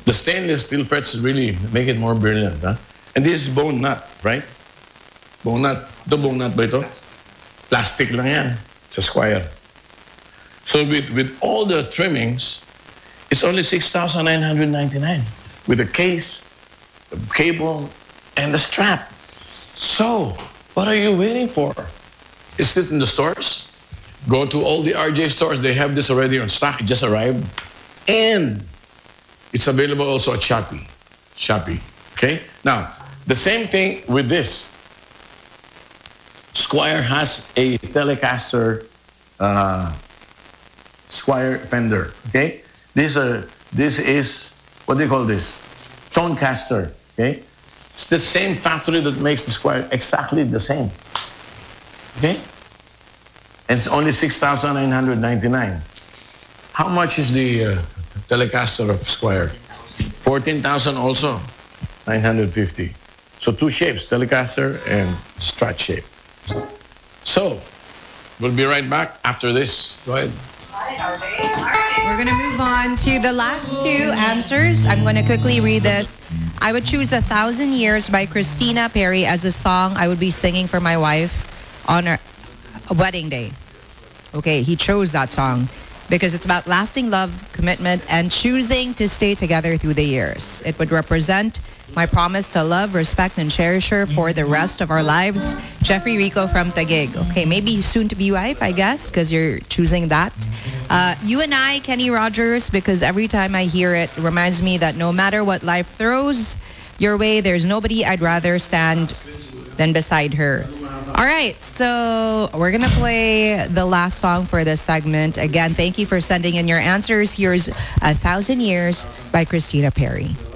The stainless steel frets really make it more brilliant. Huh? And this is bone nut, right? Bone nut. Ito bone nut ba ito? Plastic lang yan sa Squire. So with all the trimmings, it's only 6,999 with the case, the cable, and the strap. So, what are you waiting for? Is this in the stores? Go to all the RJ stores. They have this already on stock. It just arrived. And it's available also at Shopee. Shopee. Okay? Now, the same thing with this. Squire has a Telecaster Squire Fender. Okay? This is, what do you call this? Tonecaster. Okay? It's the same factory that makes the Squire exactly the same. Okay? And it's only 6,999. How much is the Telecaster of Squire? 14,000 also. 950. So two shapes, Telecaster and Strat shape. So, we'll be right back after this. Go ahead. We're going to move on to the last two answers. I'm going to quickly read this. I would choose 1,000 Years by Christina Perry as a song I would be singing for my wife on her wedding day. Okay, he chose that song because it's about lasting love, commitment, and choosing to stay together through the years. It would represent my promise to love, respect, and cherish her for the rest of our lives. Jeffrey Rico from Taguig. Okay, maybe soon to be wife, I guess, because you're choosing that. You and I, Kenny Rogers, because every time I hear it, it reminds me that no matter what life throws your way, there's nobody I'd rather stand than beside her. All right, so we're going to play the last song for this segment. Again, thank you for sending in your answers. Here's 1,000 Years by Christina Perry.